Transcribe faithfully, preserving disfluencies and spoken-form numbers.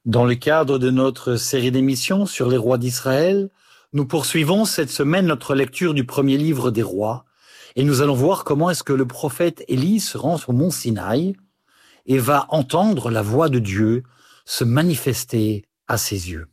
Dans le cadre de notre série d'émissions sur les rois d'Israël, nous poursuivons cette semaine notre lecture du premier livre des rois et nous allons voir comment est-ce que le prophète Élie se rend au mont Sinaï et va entendre la voix de Dieu se manifester à ses yeux.